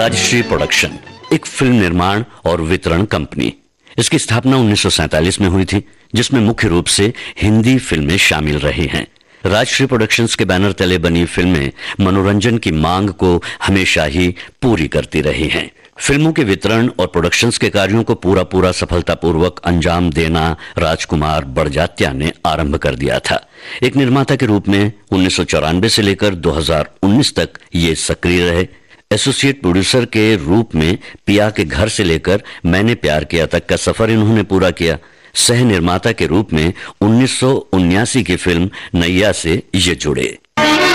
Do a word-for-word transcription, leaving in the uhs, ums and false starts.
Rajshree production एक film निर्माण और वितरण कंपनी। इसकी स्थापना उन्नीस सौ सैंतालीस में हुई थी, जिसमें मुख्य रूप से हिंदी फिल्में शामिल रही हैं। राजश्री प्रोडक्शंस के बैनर तले बनी फिल्में मनोरंजन की मांग को हमेशा ही पूरी करती रही हैं। फिल्मों के वितरण और प्रोडक्शंस के कार्यों को पूरा पूरा सफलतापूर्वक अंजाम देना राजकुमार बड़जात्या ने आरंभ कर दिया था। एक निर्माता के रूप में उन्नीस सौ चौरानवे से लेकर दो हज़ार उन्नीस तक ये सक्रिय रहे। एसोसिएट प्रोड्यूसर के रूप में पिया के घर से लेकर मैंने प्यार किया तक का सफर इन्होंने पूरा किया। सह निर्माता के रूप में उन्नीस सौ उन्यासी की फिल्म नैया से ये जुड़े।